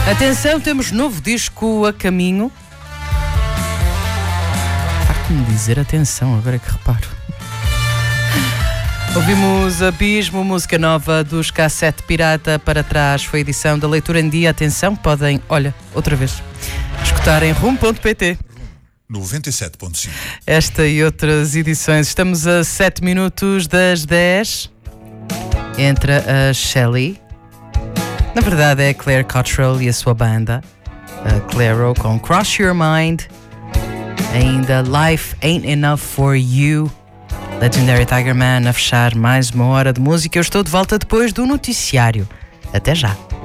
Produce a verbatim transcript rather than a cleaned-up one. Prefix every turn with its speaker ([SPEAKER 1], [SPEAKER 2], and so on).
[SPEAKER 1] Atenção, temos novo disco a caminho. Farto-me dizer atenção, agora é que reparo. Ouvimos Abismo, música nova dos Cassete Pirata. Para trás foi a edição da Leitura em Dia. Atenção, podem, olha, outra vez, escutar em rum ponto pt.
[SPEAKER 2] noventa e sete ponto cinco.
[SPEAKER 1] Esta e outras edições. Estamos a sete minutos das dez. Entra a Shelley. Na verdade é a Claire Cottrell e a sua banda, a Clairo, com Cross Your Mind. Ainda Life Ain't Enough For You. Legendary Tiger Man a fechar mais uma hora de música. Eu estou de volta depois do noticiário. Até já.